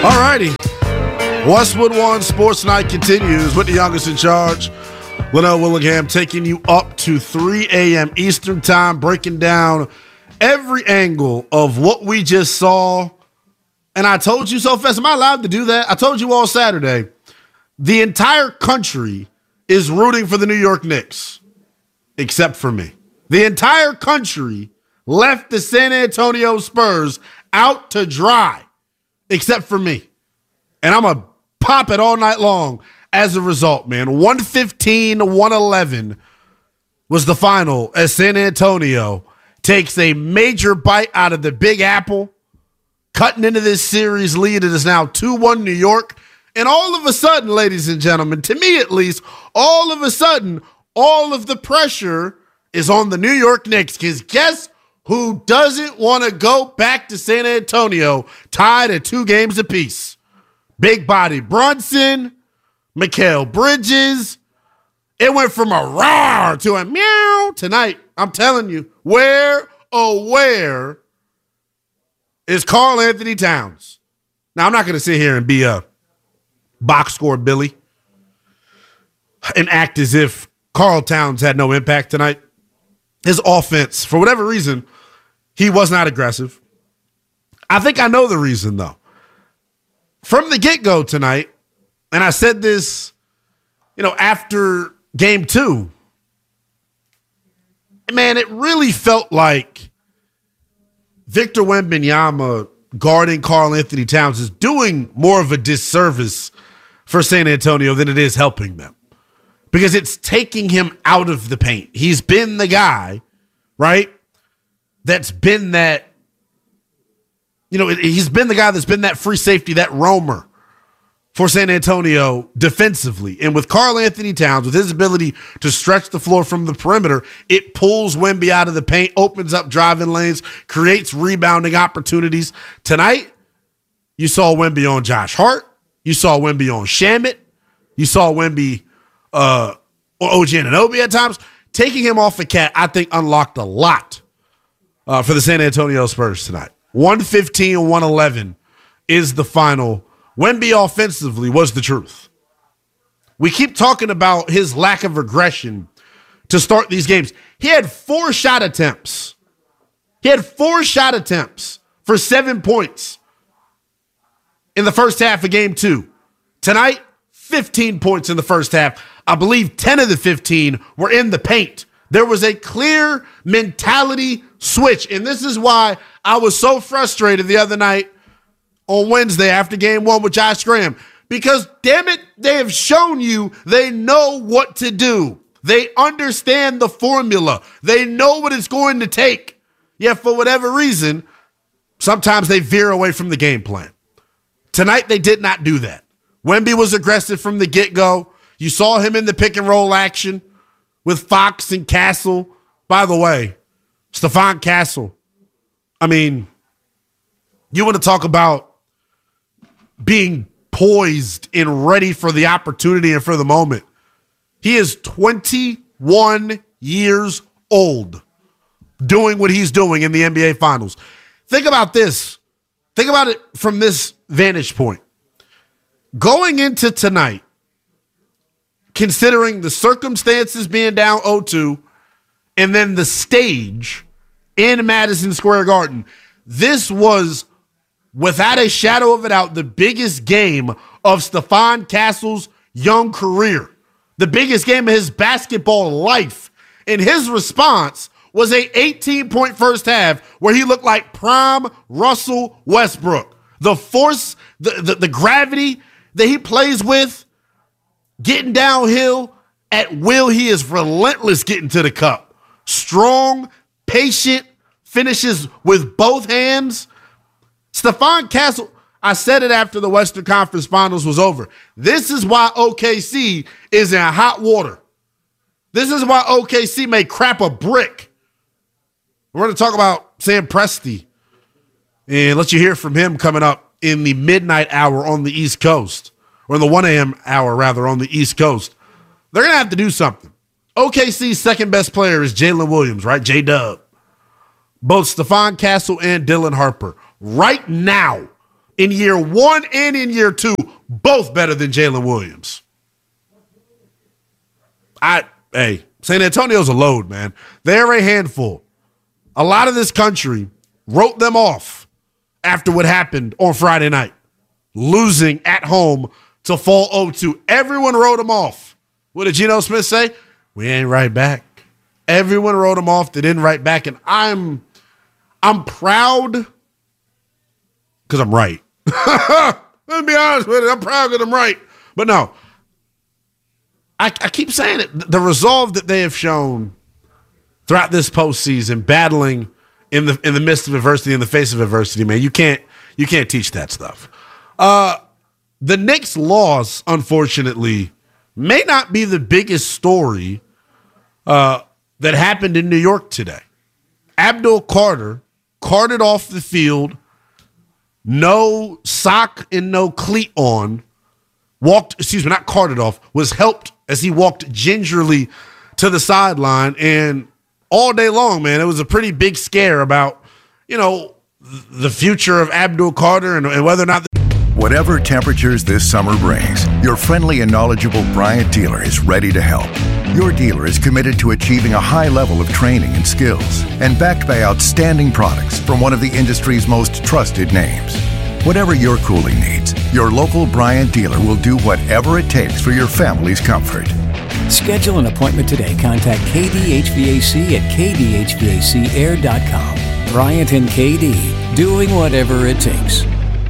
All righty. Westwood One Sports Night continues with the youngest in charge, Linnell Willingham, taking you up to 3 a.m. Eastern Time, breaking down every angle of what we just saw. And I told you so fast. Am I allowed to do that? I told you all Saturday. The entire country is rooting for the New York Knicks, except for me. The entire country left the San Antonio Spurs out to dry, except for me. And I'm going to pop it all night long as a result, man. 115-111 was the final as San Antonio takes a major bite out of the Big Apple, cutting into this series lead. It is now 2-1 New York. And all of a sudden, ladies and gentlemen, to me at least, all of a sudden, all of the pressure is on the New York Knicks, because guess who doesn't want to go back to San Antonio tied at 2 games apiece? Big body Brunson, Mikal Bridges. It went from a roar to a meow tonight. I'm telling you, where is Karl Anthony Towns? Now, I'm not going to sit here and be a box score Billy and act as if Karl Towns had no impact tonight. His offense, for whatever reason, he was not aggressive. I think I know the reason, though. From the get-go tonight, and I said this, after game 2, man, it really felt like Victor Wembanyama guarding Karl Anthony Towns is doing more of a disservice for San Antonio than it is helping them, because it's taking him out of the paint. He's been the guy, right, that's been that, he's been the guy that's been that free safety, that roamer for San Antonio defensively. And with Karl Anthony Towns, with his ability to stretch the floor from the perimeter, it pulls Wemby out of the paint, opens up driving lanes, creates rebounding opportunities. Tonight, you saw Wemby on Josh Hart. You saw Wemby on Shamet. You saw Wemby or OG Anunoby at times. Taking him off the cat, I think, unlocked a lot for the San Antonio Spurs tonight. 115-111 is the final. Wemby offensively was the truth. We keep talking about his lack of aggression to start these games. He had 4 shot attempts. For 7 points in the first half of game 2. Tonight, 15 points in the first half. I believe 10 of the 15 were in the paint. There was a clear mentality switch, and this is why I was so frustrated the other night on Wednesday after game 1 with Josh Graham, because, damn it, they have shown you they know what to do. They understand the formula. They know what it's going to take. Yet, for whatever reason, sometimes they veer away from the game plan. Tonight, they did not do that. Wemby was aggressive from the get-go. You saw him in the pick-and-roll action with Fox and Castle. By the way, Stephon Castle, you want to talk about being poised and ready for the opportunity and for the moment. He is 21 years old doing what he's doing in the NBA Finals. Think about this. Think about it from this vantage point. Going into tonight, considering the circumstances being down 0-2 and then the stage in Madison Square Garden, this was, without a shadow of a doubt, the biggest game of Stephon Castle's young career, the biggest game of his basketball life. And his response was a 18-point first half where he looked like prime Russell Westbrook. The force, the gravity that he plays with, getting downhill at will. He is relentless getting to the cup. Strong, patient, finishes with both hands. Stephon Castle, I said it after the Western Conference Finals was over. This is why OKC is in hot water. This is why OKC may crap a brick. We're going to talk about Sam Presti and let you hear from him coming up in the midnight hour on the East Coast, or in the 1 a.m. hour, rather, on the East Coast. They're going to have to do something. OKC's second best player is Jalen Williams, right? J-Dub. Both Stephon Castle and Dylan Harper right now in year one and in year two, both better than Jalen Williams. San Antonio's a load, man. They're a handful. A lot of this country wrote them off after what happened on Friday night, losing at home to fall 0-2. Everyone wrote them off. What did Geno Smith say? We ain't right back. Everyone wrote them off. They didn't write back, and I'm proud because I'm right. Let me be honest with you. I'm proud because I'm right. But no, I keep saying it. The resolve that they have shown throughout this postseason, battling in the midst of adversity, in the face of adversity, man, you can't teach that stuff. The Knicks' loss, unfortunately, may not be the biggest story that happened in New York today. Abdul Carter carted off the field, no sock and no cleat on, not carted off, was helped as he walked gingerly to the sideline. And all day long, man, it was a pretty big scare about, the future of Abdul Carter and whether or not. Whatever temperatures this summer brings, your friendly and knowledgeable Bryant dealer is ready to help. Your dealer is committed to achieving a high level of training and skills and backed by outstanding products from one of the industry's most trusted names. Whatever your cooling needs, your local Bryant dealer will do whatever it takes for your family's comfort. Schedule an appointment today. Contact KDHVAC at kdhvacair.com. Bryant and KD, doing whatever it takes.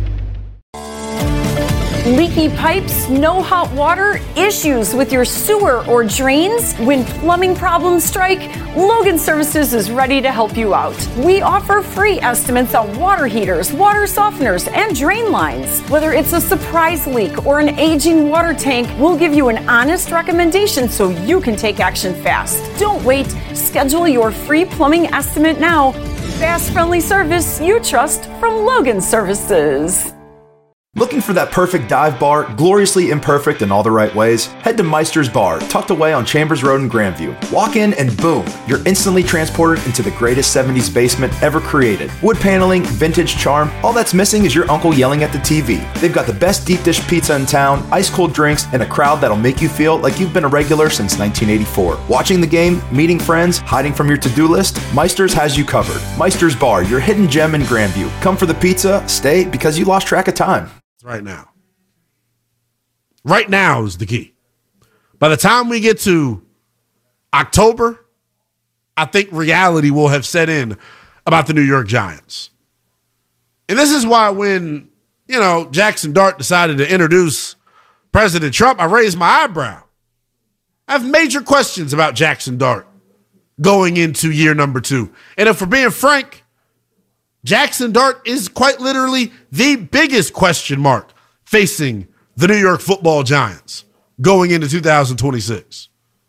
Leaky pipes, no hot water, issues with your sewer or drains? When plumbing problems strike, Logan Services is ready to help you out. We offer free estimates on water heaters, water softeners, and drain lines. Whether it's a surprise leak or an aging water tank, we'll give you an honest recommendation so you can take action fast. Don't wait. Schedule your free plumbing estimate now. Fast, friendly service you trust from Logan Services. Looking for that perfect dive bar, gloriously imperfect in all the right ways? Head to Meister's Bar, tucked away on Chambers Road in Grandview. Walk in and boom, you're instantly transported into the greatest 70s basement ever created. Wood paneling, vintage charm, all that's missing is your uncle yelling at the TV. They've got the best deep dish pizza in town, ice cold drinks, and a crowd that'll make you feel like you've been a regular since 1984. Watching the game, meeting friends, hiding from your to-do list, Meister's has you covered. Meister's Bar, your hidden gem in Grandview. Come for the pizza, stay because you lost track of time. Right now. Right now is the key. By the time we get to October, I think reality will have set in about the New York Giants. And this is why when, Jackson Dart decided to introduce President Trump, I raised my eyebrow. I have major questions about Jackson Dart going into year number 2. And if we're being frank, Jackson Dart is quite literally the biggest question mark facing the New York Football Giants going into 2026.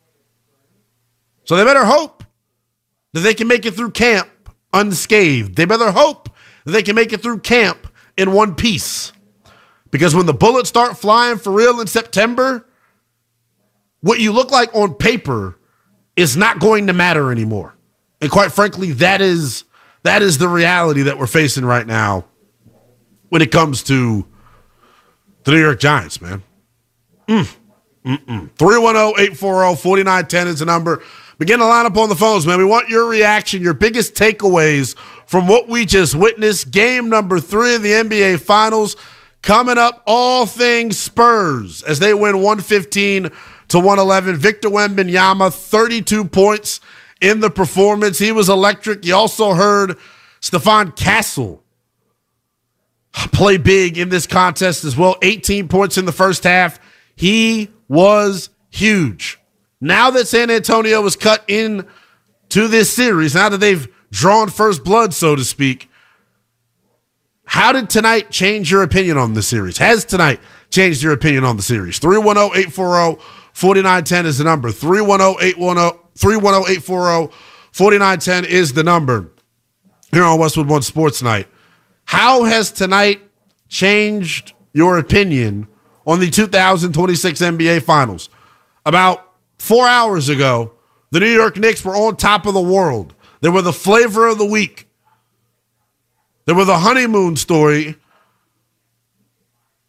So they better hope that they can make it through camp unscathed. They better hope that they can make it through camp in one piece. Because when the bullets start flying for real in September, what you look like on paper is not going to matter anymore. And quite frankly, that is the reality that we're facing right now when it comes to the New York Giants, man. 310-840-4910 is the number. Begin to line up on the phones, man. We want your reaction, your biggest takeaways from what we just witnessed. Game number 3 of the NBA Finals. Coming up, all things Spurs as they win 115-111. Victor Wembanyama, 32 points in the performance. He was electric. You also heard Stephon Castle play big in this contest as well. 18 points in the first half. He was huge. Now that San Antonio was cut into this series, now that they've drawn first blood, so to speak, how did tonight change your opinion on the series? Has tonight changed your opinion on the series? 310-840-4910 is the number. 310-840-4910 is the number here on Westwood One Sports Night. How has tonight changed your opinion on the 2026 NBA Finals? About 4 hours ago, the New York Knicks were on top of the world. They were the flavor of the week. They were the honeymoon story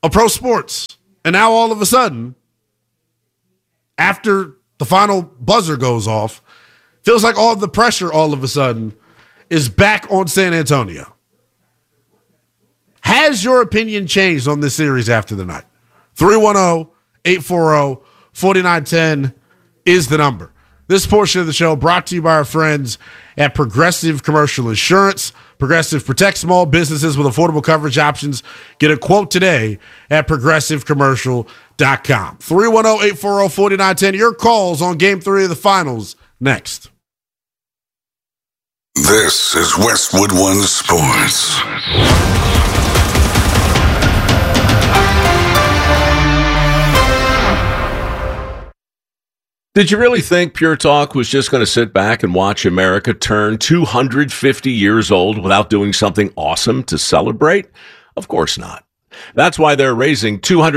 of pro sports. And now all of a sudden, after the final buzzer goes off, feels like all the pressure all of a sudden is back on San Antonio. Has your opinion changed on this series after the night? 310-840-4910 is the number. This portion of the show brought to you by our friends at Progressive Commercial Insurance. Progressive protects small businesses with affordable coverage options. Get a quote today at progressivecommercial.com. 310-840-4910. Your calls on Game 3 of the Finals next. This is Westwood One Sports. Did you really think Pure Talk was just going to sit back and watch America turn 250 years old without doing something awesome to celebrate? Of course not. That's why they're raising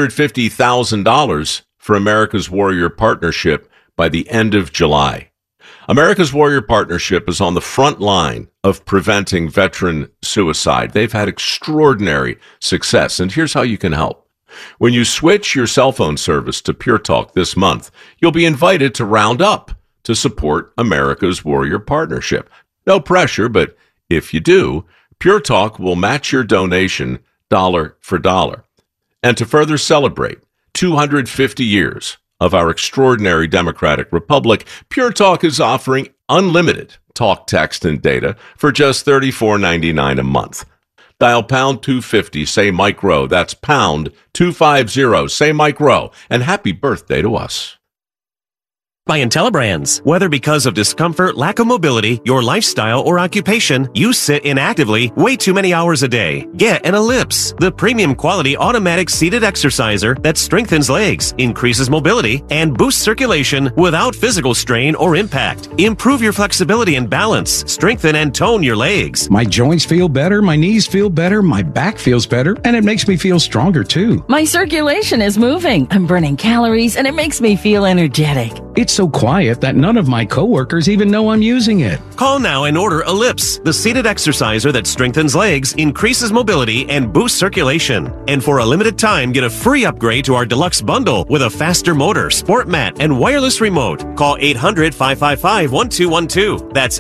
$250,000 for America's Warrior Partnership by the end of July. America's Warrior Partnership is on the front line of preventing veteran suicide. They've had extraordinary success, and here's how you can help. When you switch your cell phone service to Pure Talk this month, you'll be invited to round up to support America's Warrior Partnership. No pressure, but if you do, Pure Talk will match your donation dollar for dollar. And to further celebrate 250 years of our extraordinary democratic republic, Pure Talk is offering unlimited talk, text, and data for just $34.99 a month. Dial pound 250, say Mike Rowe. That's pound 250, say Mike Rowe. And happy birthday to us. By IntelliBrands. Whether because of discomfort, lack of mobility, your lifestyle, or occupation, you sit inactively way too many hours a day. Get an Ellipse, the premium quality automatic seated exerciser that strengthens legs, increases mobility, and boosts circulation without physical strain or impact. Improve your flexibility and balance, strengthen and tone your legs. My joints feel better, my knees feel better, my back feels better, and it makes me feel stronger too. My circulation is moving, I'm burning calories, and it makes me feel energetic. It's so quiet that none of my coworkers even know I'm using it. Call now and order Ellipse, the seated exerciser that strengthens legs, increases mobility, and boosts circulation. And for a limited time, get a free upgrade to our deluxe bundle with a faster motor, sport mat, and wireless remote. Call 800-555-1212. That's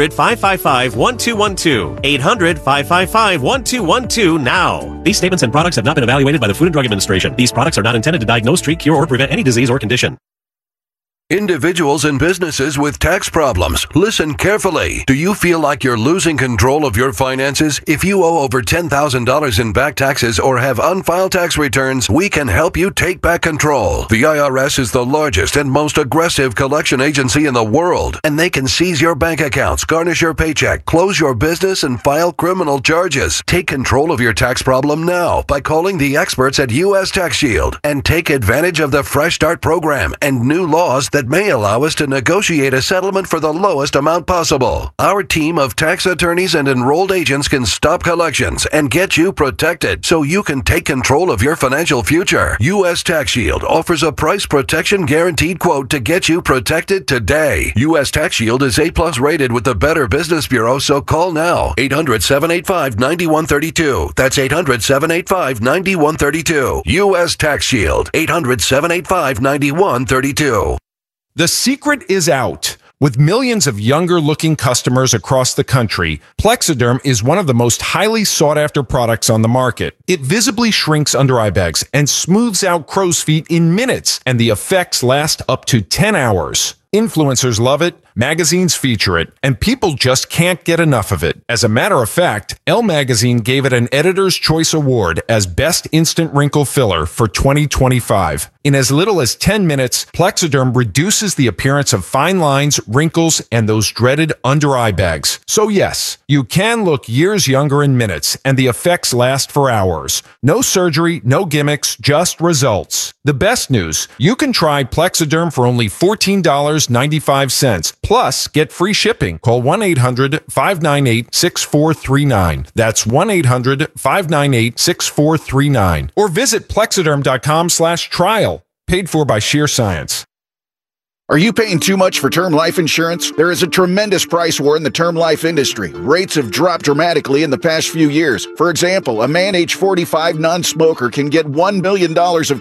800-555-1212. 800-555-1212 now. These statements and products have not been evaluated by the Food and Drug Administration. These products are not intended to diagnose, treat, cure, or prevent any disease or condition. Individuals and businesses with tax problems, listen carefully. Do you feel like you're losing control of your finances? If you owe over $10,000 in back taxes or have unfiled tax returns, we can help you take back control. The IRS is the largest and most aggressive collection agency in the world, and they can seize your bank accounts, garnish your paycheck, close your business, and file criminal charges. Take control of your tax problem now by calling the experts at U.S. Tax Shield and take advantage of the Fresh Start program and new laws that may allow us to negotiate a settlement for the lowest amount possible. Our team of tax attorneys and enrolled agents can stop collections and get you protected so you can take control of your financial future. U.S. Tax Shield offers a price protection guaranteed quote to get you protected today. U.S. Tax Shield is A+ rated with the Better Business Bureau, so call now. 800-785-9132. That's 800-785-9132. U.S. Tax Shield. 800-785-9132. The secret is out. With millions of younger-looking customers across the country, Plexiderm is one of the most highly sought-after products on the market. It visibly shrinks under-eye bags and smooths out crow's feet in minutes, and the effects last up to 10 hours. Influencers love it, magazines feature it, and people just can't get enough of it. As a matter of fact, Elle Magazine gave it an Editor's Choice Award as Best Instant Wrinkle Filler for 2025. In as little as 10 minutes, Plexiderm reduces the appearance of fine lines, wrinkles, and those dreaded under-eye bags. So yes, you can look years younger in minutes, and the effects last for hours. No surgery, no gimmicks, just results. The best news, you can try Plexiderm for only $14.95. Plus, get free shipping. Call 1-800-598-6439. That's 1-800-598-6439. Or visit Plexiderm.com/trial. Paid for by Sheer Science. Are you paying too much for term life insurance? There is a tremendous price war in the term life industry. Rates have dropped dramatically in the past few years. For example, a man age 45 non-smoker can get $1 million of